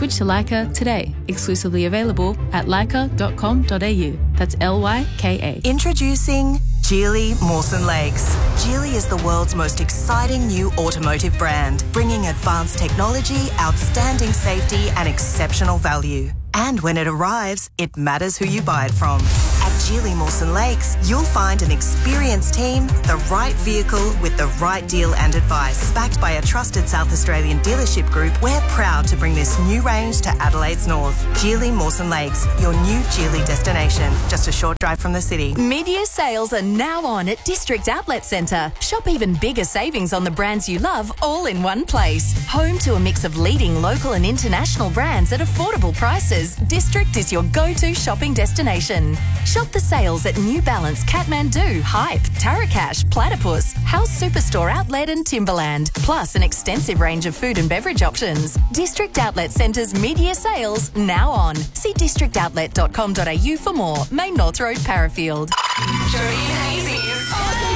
Switch to Leica today. Exclusively available at leica.com.au. That's Lyka. Introducing Geely Mawson Lakes. Geely is the world's most exciting new automotive brand, bringing advanced technology, outstanding safety and exceptional value. And when it arrives, it matters who you buy it from. At Geely Mawson Lakes, you'll find an experienced team, the right vehicle with the right deal and advice. Backed by a trusted South Australian dealership group, we're proud to bring this new range to Adelaide's north. Geely Mawson Lakes, your new Geely destination. Just a short drive from the city. Mid-year sales are now on at District Outlet Centre. Shop even bigger savings on the brands you love all in one place. Home to a mix of leading local and international brands at affordable prices. District is your go-to shopping destination. Shop the sales at New Balance, Kathmandu, Hype, Tarakash, Platypus, House Superstore Outlet and Timberland, plus an extensive range of food and beverage options. District Outlet Centre's mid-year sales now on. See districtoutlet.com.au for more. Main North Road, Parafield. Jody and Hazy's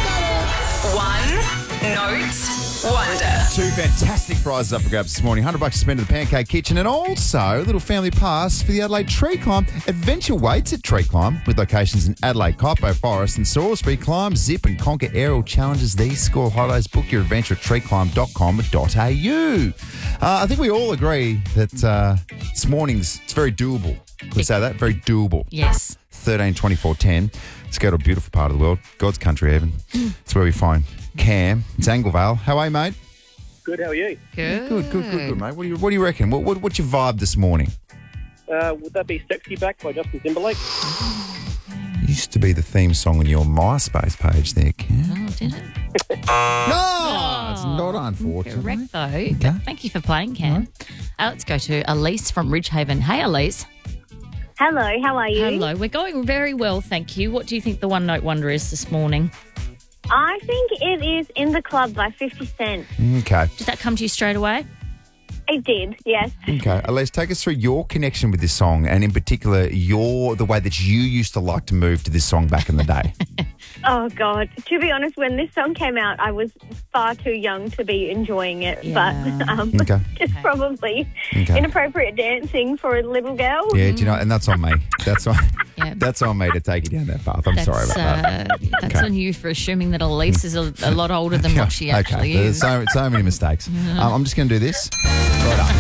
One Note Wonder. 2 fantastic prizes up for grabs this morning. $100 to spend at the Pancake Kitchen, and also a little family pass for the Adelaide Tree Climb. Adventure waits at Tree Climb with locations in Adelaide, Copo Forest and Salisbury. Climb, zip and conquer aerial challenges these school holidays. Book your adventure at treeclimb.com.au. I think we all agree that this morning's, it's very doable. Can we say that? Very doable. Yes. 13, 24, 10. Let's go to a beautiful part of the world, God's country even. It's where we find Cam. It's Anglevale. How are you, mate? Good, how are you? Good, mate. What do you reckon? What's your vibe this morning? Would that be Sexy Back by Justin Timberlake? Used to be the theme song on your MySpace page there, Cam. Oh, did it? No, it's not, unfortunately. Correct, though. But thank you for playing, Cam. Let's go to Elise from Ridgehaven. Hey, Elise. Hello, how are you? Hello. We're going very well, thank you. What do you think the One Note Wonder is this morning? I think it is In the Club by 50 Cent. Okay. Did that come to you straight away? It did, yes. Okay. Elise, take us through your connection with this song, and in particular, the way that you used to like to move to this song back in the day. Oh, God. To be honest, when this song came out, I was far too young to be enjoying it. Yeah. But Okay. just probably Okay. inappropriate dancing for a little girl. Yeah, do you know, and that's on me. That's on, Yeah. that's on me to take you down that path. I'm sorry about that. That's Okay. on you for assuming that Elise is a lot older than what she actually Okay, is. there's so many mistakes. I'm just going to do this. Right up.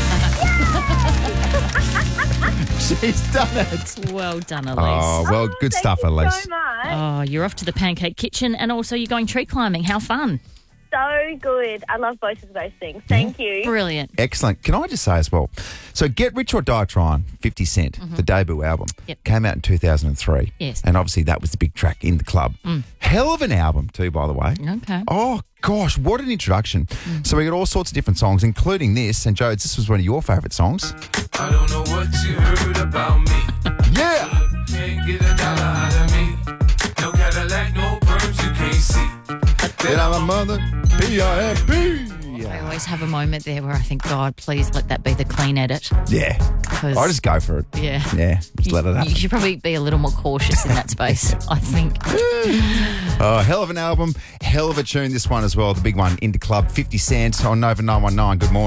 She's done it. Well done, Elise. Oh, well, good Thank stuff, you Elise. so much. Oh, you're off to the Pancake Kitchen, and also you're going tree climbing. How fun. So good. I love both of those things. Thank you. Brilliant. Excellent. Can I just say as well, so Get Rich or Die Trying, 50 Cent, the debut album, Yep. came out in 2003. Yes. And obviously that was the big track in the club. Hell of an album too, by the way. Okay. Oh, gosh, what an introduction. So we got all sorts of different songs, including this. And, Jodes, this was one of your favourite songs. I don't know what you heard about me. Yeah. Can't get a dollar out of me. No Cadillac, no perms, you can't see. Then I'm a mother, P-I-M-P. I always have a moment there where I think, God, please let that be the clean edit. Yeah. 'Cause- I just go for it. Yeah. Yeah, just let it You happen. should probably be a little more cautious in that space, I think. Oh, hell of an album, hell of a tune, this one as well, the big one, Into Club, 50 Cent on Nova 919. Good morning.